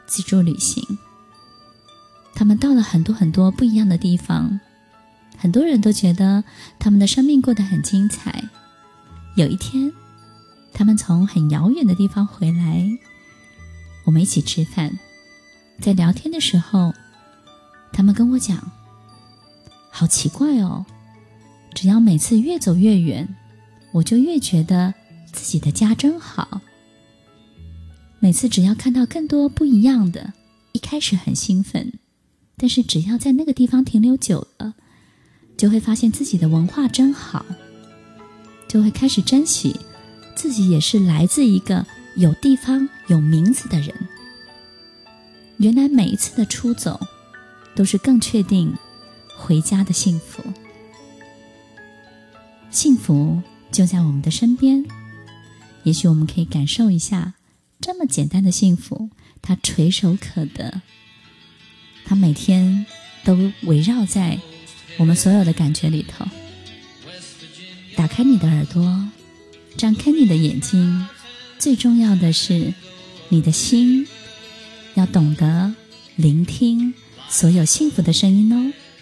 自助旅行。他们到了很多很多不一样的地方，很多人都觉得他们的生命过得很精彩。有一天，他们从很遥远的地方回来，我们一起吃饭。在聊天的时候，他们跟我讲，好奇怪哦，只要每次越走越远，我就越觉得自己的家真好。每次只要看到更多不一样的，一开始很兴奋，但是只要在那个地方停留久了，就会发现自己的文化真好，就会开始珍惜自己也是来自一个有地方有名字的人。原来每一次的出走都是更确定回家的幸福。幸福就在我们的身边，也许我们可以感受一下这么简单的幸福，它垂手可得，它每天都围绕在我们所有的感觉里头。打开你的耳朵，张开你的眼睛，最重要的是你的心要懂得聆听所有幸福的声音哦。